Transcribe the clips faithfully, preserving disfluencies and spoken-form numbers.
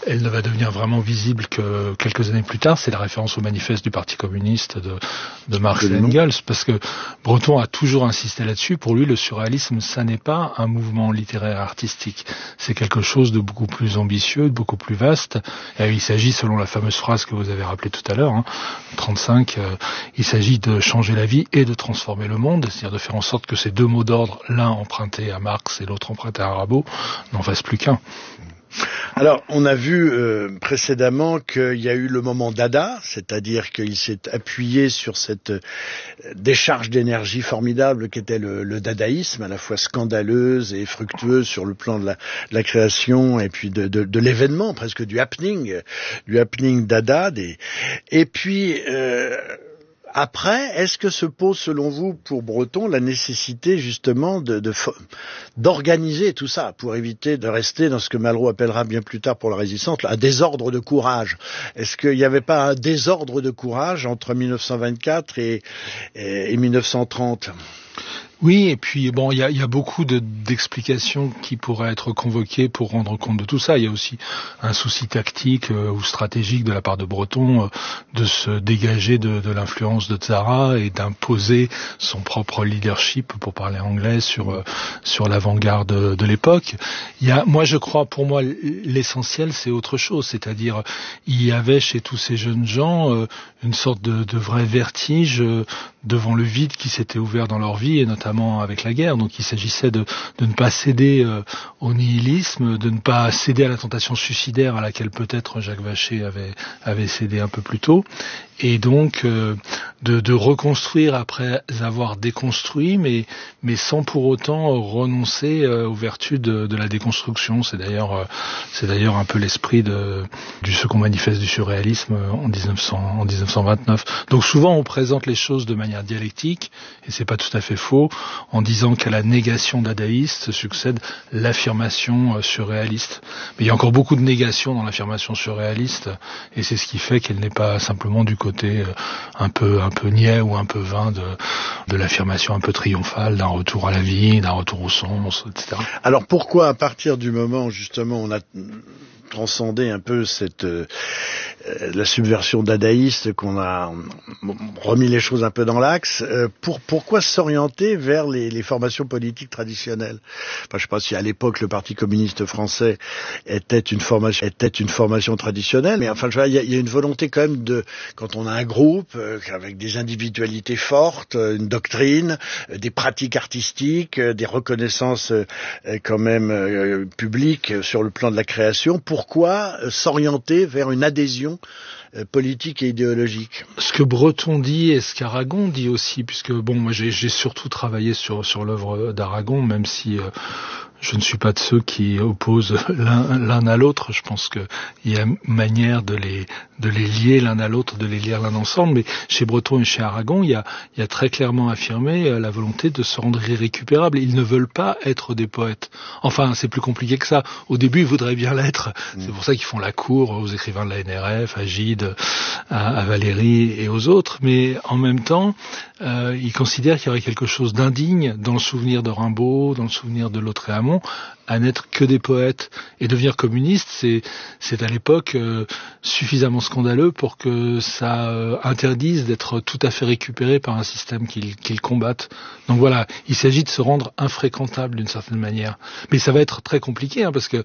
elle ne va devenir vraiment visible que quelques années plus tard. C'est la référence au manifeste du Parti communiste de, de Marx et Engels, parce que Breton a toujours insisté là-dessus. Pour lui, le surréalisme, ça n'est pas un mouvement littéraire artistique. C'est quelque chose de beaucoup plus ambitieux, de beaucoup plus vaste. Et il s'agit, selon la fameuse phrase que vous avez rappelée tout à l'heure, hein, trente-cinq, euh, il s'agit de changer la vie et de transformer le monde, c'est-à-dire de faire en sorte que ces deux mots d'ordre, l'un emprunté à Marx et l'autre emprunté à Mirabeau, n'en fassent plus qu'un. Alors, on a vu euh, précédemment qu'il y a eu le moment Dada, c'est-à-dire qu'il s'est appuyé sur cette euh, décharge d'énergie formidable qu'était le, le dadaïsme, à la fois scandaleuse et fructueuse sur le plan de la, de la création et puis de, de, de l'événement, presque du happening, du happening Dada. Des... Et puis... Euh, Après, est-ce que se pose, selon vous, pour Breton, la nécessité justement de, de d'organiser tout ça pour éviter de rester dans ce que Malraux appellera bien plus tard pour la résistance un désordre de courage? Est-ce qu'il n'y avait pas un désordre de courage entre mille neuf cent vingt-quatre et, et, et mille neuf cent trente? Oui, et puis bon, il y a, y a beaucoup de, d'explications qui pourraient être convoquées pour rendre compte de tout ça. Il y a aussi un souci tactique euh, ou stratégique de la part de Breton euh, de se dégager de, de l'influence de Tzara et d'imposer son propre leadership, pour parler anglais, sur euh, sur l'avant-garde de, de l'époque. Il y a, moi, je crois, pour moi, l'essentiel, c'est autre chose, c'est-à-dire il y avait chez tous ces jeunes gens euh, une sorte de, de vrai vertige euh, devant le vide qui s'était ouvert dans leur vie, et notamment avec la guerre. Donc il s'agissait de, de ne pas céder euh, au nihilisme, de ne pas céder à la tentation suicidaire à laquelle peut-être Jacques Vacher avait, avait cédé un peu plus tôt, et donc euh, de, de reconstruire après avoir déconstruit, mais, mais sans pour autant renoncer euh, aux vertus de, de la déconstruction. C'est d'ailleurs, euh, c'est d'ailleurs un peu l'esprit de, du second manifeste du surréalisme en, dix-neuf cents, en dix-neuf cent vingt-neuf. Donc souvent on présente les choses de manière dialectique, et c'est pas tout à fait faux, en disant qu'à la négation dadaïste succède l'affirmation surréaliste. Mais il y a encore beaucoup de négation dans l'affirmation surréaliste, et c'est ce qui fait qu'elle n'est pas simplement du côté un peu un peu niais ou un peu vain de, de l'affirmation un peu triomphale d'un retour à la vie, d'un retour au sens, et cetera. Alors pourquoi, à partir du moment où justement on a transcender un peu cette euh, la subversion dadaïste, qu'on a remis les choses un peu dans l'axe, euh, pour pourquoi s'orienter vers les, les formations politiques traditionnelles? Enfin, je sais pas si à l'époque le Parti communiste français était une formation était une formation traditionnelle, mais enfin, il y, y a une volonté quand même de, quand on a un groupe euh, avec des individualités fortes, une doctrine, euh, des pratiques artistiques, euh, des reconnaissances euh, quand même euh, publiques sur le plan de la création. Pour Pourquoi s'orienter vers une adhésion politique et idéologique? Ce que Breton dit et ce qu'Aragon dit aussi, puisque bon, moi j'ai, j'ai surtout travaillé sur sur l'œuvre d'Aragon, même si euh, je ne suis pas de ceux qui opposent l'un, l'un à l'autre. Je pense qu'il y a manière de les de les lier l'un à l'autre, de les lire l'un ensemble. Mais chez Breton et chez Aragon, il y a il y a très clairement affirmé la volonté de se rendre irrécupérables. Ils ne veulent pas être des poètes. Enfin, c'est plus compliqué que ça. Au début, ils voudraient bien l'être. Mmh. C'est pour ça qu'ils font la cour aux écrivains de la N R F, à Gide, à, à Valéry et aux autres. Mais en même temps, euh, ils considèrent qu'il y aurait quelque chose d'indigne dans le souvenir de Rimbaud, dans le souvenir de Lautréamont, à n'être que des poètes. Et devenir communiste, c'est, c'est à l'époque euh, suffisamment scandaleux pour que ça euh, interdise d'être tout à fait récupéré par un système qu'ils, qu'ils combattent. Donc voilà, il s'agit de se rendre infréquentable d'une certaine manière. Mais ça va être très compliqué, hein, parce que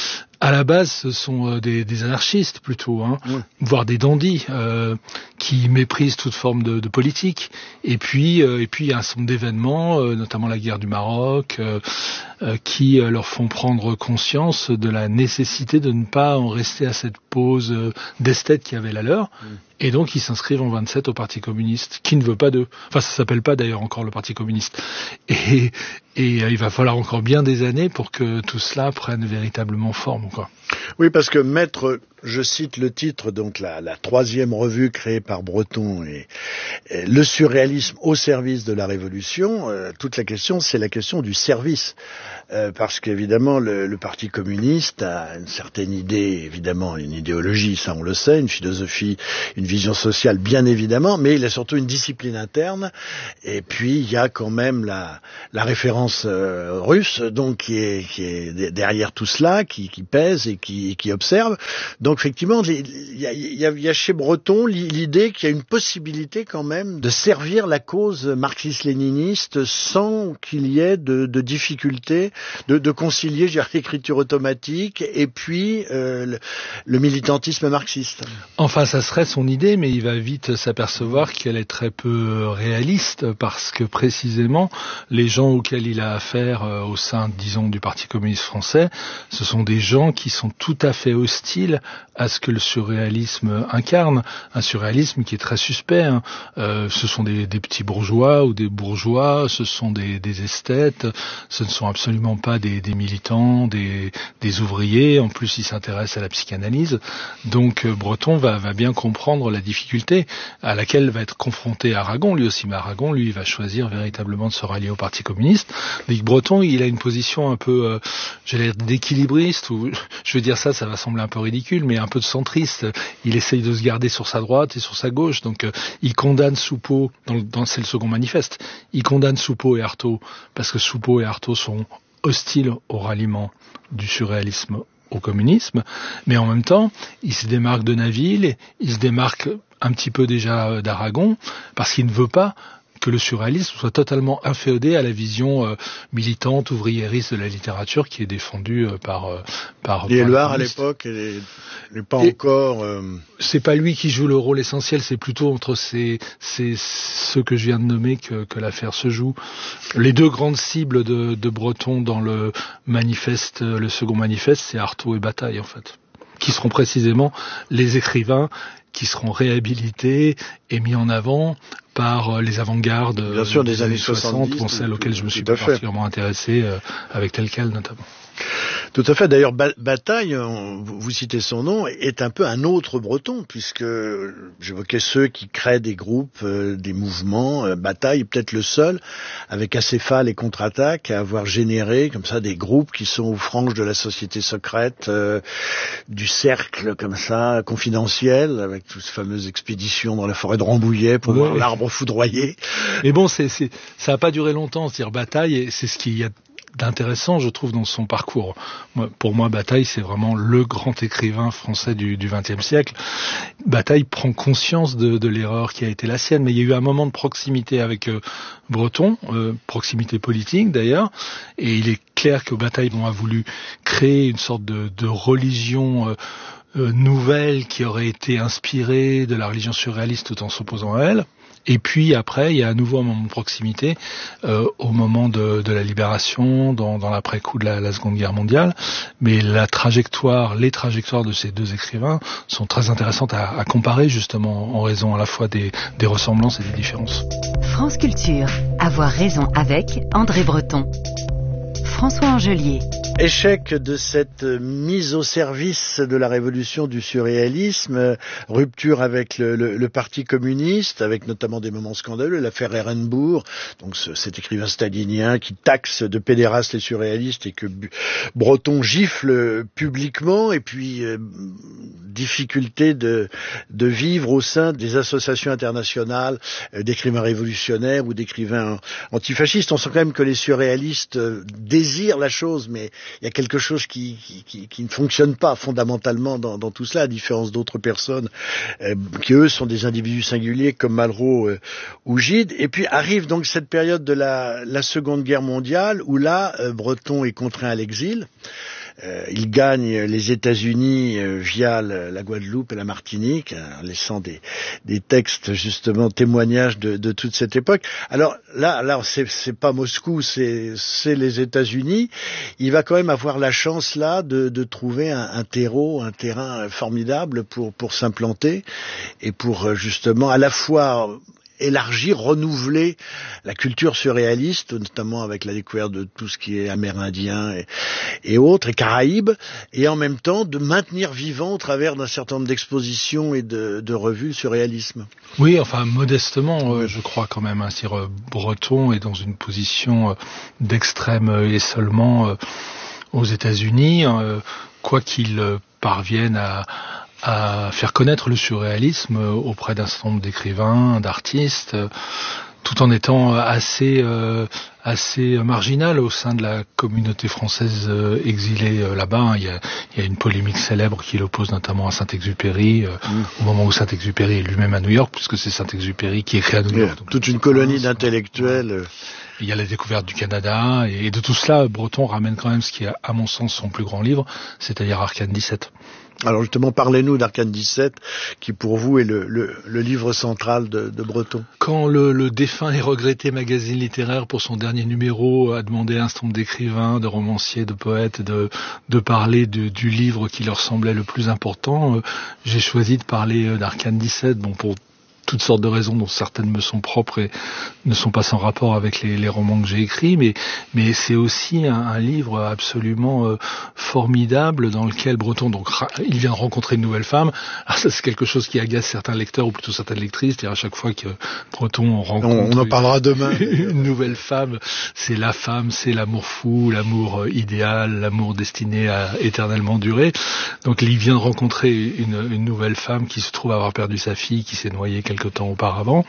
à la base, ce sont euh, des, des anarchistes plutôt, hein, mmh. voire des dandys euh, qui méprisent toute forme de, de politique. Et puis, euh, et puis il y a un certain nombre d'événements, euh, notamment la guerre du Maroc, euh, euh, qui euh, leur font prendre conscience de la nécessité de ne pas en rester à cette pose euh, d'esthète qui avait la leur. Mmh. Et donc ils s'inscrivent en vingt-sept au Parti communiste, qui ne veut pas d'eux. Enfin, ça s'appelle pas d'ailleurs encore le Parti communiste. Et, et euh, il va falloir encore bien des années pour que tout cela prenne véritablement forme, quoi. Oui, parce que Maître, je cite le titre, donc la, la troisième revue créée par Breton, et, et le surréalisme au service de la Révolution. Euh, toute la question, c'est la question du service, euh, parce qu'évidemment le, le Parti communiste a une certaine idée, évidemment une idéologie, ça on le sait, une philosophie, une vision sociale bien évidemment, mais il a surtout une discipline interne. Et puis il y a quand même la, la référence puissance euh, russe, donc qui est, qui est derrière tout cela, qui, qui pèse et qui, qui observe. Donc effectivement, il y a, y, a, y a chez Breton l'idée qu'il y a une possibilité quand même de servir la cause marxiste-léniniste sans qu'il y ait de, de difficultés, de, de concilier, je dirais, l'écriture automatique et puis euh, le, le militantisme marxiste. Enfin, ça serait son idée, mais il va vite s'apercevoir qu'elle est très peu réaliste parce que précisément les gens auxquels il a affaire euh, au sein, disons, du Parti communiste français, ce sont des gens qui sont tout à fait hostiles à ce que le surréalisme incarne, un surréalisme qui est très suspect. Hein. Euh, ce sont des, des petits bourgeois ou des bourgeois, ce sont des, des esthètes, ce ne sont absolument pas des, des militants, des, des ouvriers. En plus, ils s'intéressent à la psychanalyse. Donc, euh, Breton va, va bien comprendre la difficulté à laquelle va être confronté Aragon, lui aussi. Mais Aragon, lui, va choisir véritablement de se rallier au Parti communiste. Mais Breton, il a une position un peu, euh, j'allais dire, d'équilibriste, ou je veux dire ça, ça va sembler un peu ridicule, mais un peu de centriste. Il essaye de se garder sur sa droite et sur sa gauche. Donc, euh, il condamne Soupeau, dans, dans, c'est le second manifeste, il condamne Soupeau et Artaud, parce que Soupeau et Artaud sont hostiles au ralliement du surréalisme au communisme, mais en même temps, il se démarque de Naville, il se démarque un petit peu déjà d'Aragon, parce qu'il ne veut pas que le surréalisme soit totalement inféodé à la vision euh, militante, ouvriériste de la littérature qui est défendue euh, par euh, par les Éluard à l'époque, et n'est pas et encore. Euh... C'est pas lui qui joue le rôle essentiel, c'est plutôt entre ces, ces ceux que je viens de nommer que, que l'affaire se joue. Les deux grandes cibles de, de Breton dans le manifeste, le second manifeste, c'est Artaud et Bataille en fait, qui seront précisément les écrivains qui seront réhabilités et mis en avant par les avant-gardes Bien sûr, des, des années soixante, ou celles auxquelles je me suis particulièrement intéressé, euh, avec Telquel notamment. Tout à fait. D'ailleurs, ba- Bataille, on, vous citez son nom, est un peu un autre Breton, puisque j'évoquais ceux qui créent des groupes, euh, des mouvements. Euh, Bataille est peut-être le seul, avec Acéphale et Contre-Attaque, à avoir généré comme ça des groupes qui sont aux franges de la société secrète, euh, du cercle comme ça, confidentiel, avec toutes ces fameuses expéditions dans la forêt de Rambouillet pour ouais. voir l'arbre foudroyé. Mais bon, c'est, c'est, ça n'a pas duré longtemps, c'est-à-dire Bataille, et c'est ce qu'il y a d'intéressant, je trouve, dans son parcours. Moi, pour moi, Bataille, c'est vraiment le grand écrivain français du vingtième siècle. Bataille prend conscience de, de l'erreur qui a été la sienne, mais il y a eu un moment de proximité avec euh, Breton, euh, proximité politique d'ailleurs, et il est clair que Bataille bon, a voulu créer une sorte de, de religion euh, euh, nouvelle qui aurait été inspirée de la religion surréaliste tout en s'opposant à elle. Et puis après, il y a à nouveau un moment de proximité euh, au moment de, de la libération, dans, dans l'après-coup de la, la Seconde Guerre mondiale. Mais la trajectoire, les trajectoires de ces deux écrivains sont très intéressantes à, à comparer justement en raison à la fois des, des ressemblances et des différences. France Culture, avoir raison avec André Breton. François Angelier. Échec de cette mise au service de la révolution du surréalisme, rupture avec le, le, le Parti communiste, avec notamment des moments scandaleux, l'affaire Ehrenburg, donc ce, cet écrivain stalinien qui taxe de pédérastes les surréalistes et que Breton gifle publiquement, et puis euh, difficulté de, de vivre au sein des associations internationales euh, d'écrivains révolutionnaires ou d'écrivains antifascistes. On sent quand même que les surréalistes euh, désirent la chose, mais il y a quelque chose qui, qui, qui, qui ne fonctionne pas fondamentalement dans, dans tout cela, à différence d'autres personnes euh, qui, eux, sont des individus singuliers comme Malraux euh, ou Gide. Et puis arrive donc cette période de la, la Seconde Guerre mondiale où là, euh, Breton est contraint à l'exil. Euh, il gagne les États-Unis euh, via le, la Guadeloupe et la Martinique, en laissant des, des textes justement témoignages de, de toute cette époque. Alors là, là, c'est, c'est pas Moscou, c'est, c'est les États-Unis. Il va quand même avoir la chance là de, de trouver un, un terreau, un terrain formidable pour pour s'implanter et pour justement à la fois élargir, renouveler la culture surréaliste, notamment avec la découverte de tout ce qui est amérindien et, et autres, et Caraïbes, et en même temps de maintenir vivant au travers d'un certain nombre d'expositions et de, de revues le surréalisme. Oui, enfin modestement, euh, je crois quand même, hein, si euh, Breton est dans une position euh, d'extrême euh, isolement euh, aux États-Unis, euh, quoi qu'il euh, parvienne à à faire connaître le surréalisme auprès d'un certain nombre d'écrivains, d'artistes, tout en étant assez euh, assez marginal au sein de la communauté française exilée là-bas. Il y a, il y a une polémique célèbre qui l'oppose notamment à Saint-Exupéry, euh, mmh. au moment où Saint-Exupéry est lui-même à New York, puisque c'est Saint-Exupéry qui écrit à New York. Donc, toute une colonie d'intellectuels. Il y a la découverte du Canada, et de tout cela, Breton ramène quand même ce qui est, à mon sens, son plus grand livre, c'est-à-dire Arcane dix-sept. Alors justement, parlez-nous d'Arcane dix-sept, qui pour vous est le, le, le livre central de, de Breton. Quand le, le défunt et regretté magazine littéraire, pour son dernier numéro, a demandé à un certain nombre d'écrivains, de romanciers, de poètes, de, de parler de, du livre qui leur semblait le plus important, euh, j'ai choisi de parler d'Arcane dix-sept, bon, pour toutes sortes de raisons dont certaines me sont propres et ne sont pas sans rapport avec les, les romans que j'ai écrits, mais, mais c'est aussi un, un livre absolument euh, formidable dans lequel Breton, donc, il vient de rencontrer une nouvelle femme. Alors ça, c'est quelque chose qui agace certains lecteurs ou plutôt certaines lectrices, c'est-à-dire à chaque fois que Breton rencontre on, on en parlera demain. une nouvelle femme, c'est la femme, c'est l'amour fou, l'amour idéal, l'amour destiné à éternellement durer. Donc il vient de rencontrer une, une nouvelle femme qui se trouve avoir perdu sa fille, qui s'est noyée quelque temps auparavant,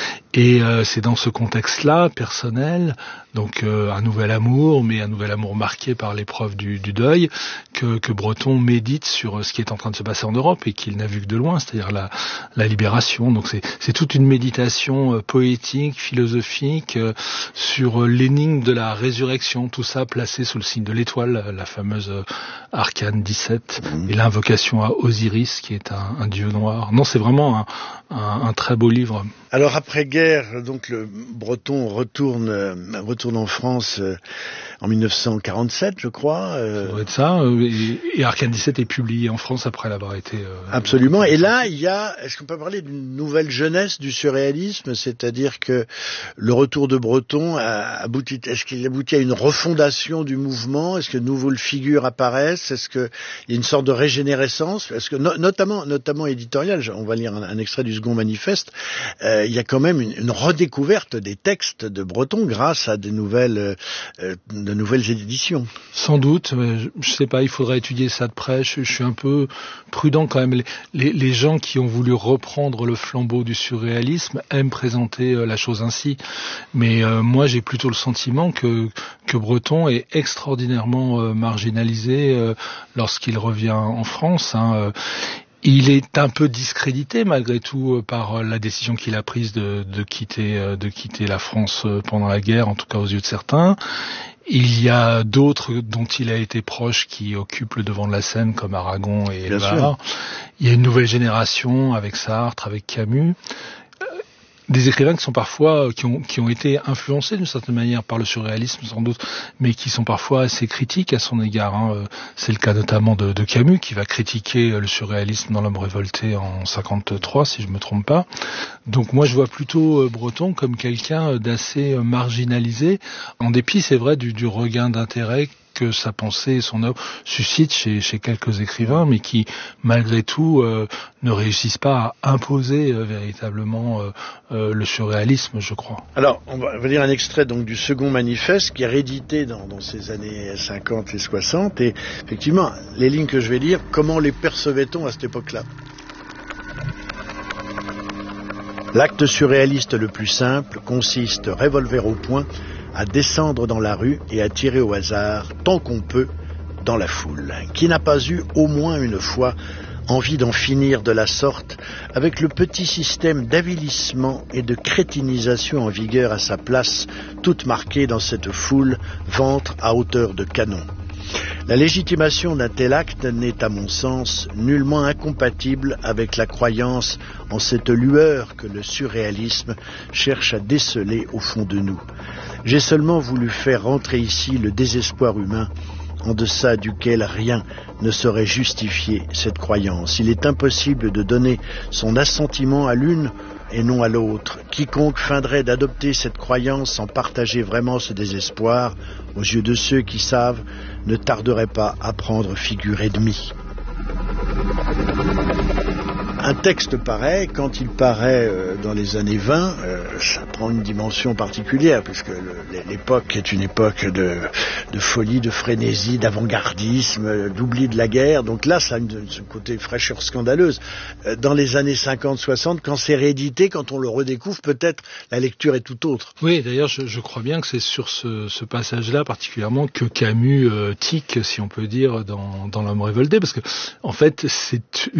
et euh, c'est dans ce contexte-là personnel, donc euh, un nouvel amour, mais un nouvel amour marqué par l'épreuve du, du deuil, que, que Breton médite sur ce qui est en train de se passer en Europe et qu'il n'a vu que de loin, c'est-à-dire la, la libération. Donc c'est, c'est toute une méditation euh, poétique, philosophique euh, sur l'énigme de la résurrection, tout ça placé sous le signe de l'étoile, la fameuse euh, Arcane dix-sept, mmh. et l'invocation à Osiris, qui est un, un dieu noir. Non, c'est vraiment un, un, un très beau livre. Alors après-guerre, donc le Breton retourne, euh, retourne en France euh, en dix-neuf cent quarante-sept, je crois. Euh... Ça doit être ça. Euh, et, et Arcane dix-sept est publié en France après l'avoir été. Euh, Absolument. Et là, il y a, est-ce qu'on peut parler d'une nouvelle jeunesse du surréalisme, c'est-à-dire que le retour de Breton a abouti, est-ce qu'il aboutit à une refondation du mouvement? Est-ce que de nouvelles figures apparaissent? Est-ce qu'il y a une sorte de régénérescence? Est-ce que no, notamment, notamment éditorial, on va lire un, un extrait du Second Manifeste. Euh, il y a quand même une, une redécouverte des textes de Breton grâce à de nouvelles, euh, de nouvelles éditions. Sans doute, mais je, je sais pas, il faudrait étudier ça de près. Je, je suis un peu prudent quand même. Les, les, les gens qui ont voulu reprendre le flambeau du surréalisme aiment présenter euh, la chose ainsi, mais euh, moi j'ai plutôt le sentiment que que Breton est extraordinairement euh, marginalisé euh, lorsqu'il revient en France. Hein, euh, Il est un peu discrédité malgré tout par la décision qu'il a prise de, de quitter, de quitter la France pendant la guerre, en tout cas aux yeux de certains. Il y a d'autres dont il a été proche qui occupent le devant de la scène, comme Aragon et Elbar. Il y a une nouvelle génération avec Sartre, avec Camus. Des écrivains qui sont parfois, qui ont, qui ont été influencés d'une certaine manière par le surréalisme sans doute, mais qui sont parfois assez critiques à son égard. Hein. C'est le cas notamment de, de Camus, qui va critiquer le surréalisme dans L'Homme révolté en cinquante-trois, si je me trompe pas. Donc moi je vois plutôt Breton comme quelqu'un d'assez marginalisé, en dépit, c'est vrai, du, du regain d'intérêt que sa pensée et son œuvre suscitent chez, chez quelques écrivains, mais qui, malgré tout, euh, ne réussissent pas à imposer euh, véritablement euh, euh, le surréalisme, je crois. Alors, on va lire un extrait donc du Second Manifeste, qui est réédité dans, dans ces années cinquante et soixante, et effectivement, les lignes que je vais lire, comment les percevait-on à cette époque-là? L'acte surréaliste le plus simple consiste, revolver au poing, à descendre dans la rue et à tirer au hasard, tant qu'on peut, dans la foule. Qui n'a pas eu, au moins une fois, envie d'en finir de la sorte avec le petit système d'avilissement et de crétinisation en vigueur à sa place, toute marquée dans cette foule, ventre à hauteur de canon. La légitimation d'un tel acte n'est, à mon sens, nullement incompatible avec la croyance en cette lueur que le surréalisme cherche à déceler au fond de nous. J'ai seulement voulu faire rentrer ici le désespoir humain, en deçà duquel rien ne saurait justifier cette croyance. Il est impossible de donner son assentiment à l'une et non à l'autre. Quiconque feindrait d'adopter cette croyance sans partager vraiment ce désespoir, aux yeux de ceux qui savent, ne tarderait pas à prendre figure ennemie. un texte pareil, quand il paraît euh, dans les années vingt, euh, ça prend une dimension particulière, puisque le, l'époque est une époque de, de folie, de frénésie, d'avant-gardisme, d'oubli de la guerre. Donc là, ça a une, ce côté fraîcheur scandaleuse. Euh, dans les années cinquante soixante, quand c'est réédité, quand on le redécouvre, peut-être la lecture est tout autre. Oui, d'ailleurs, je, je crois bien que c'est sur ce, ce passage-là particulièrement que Camus euh, tique, si on peut dire, dans, dans L'Homme révolté, parce que en fait, c'est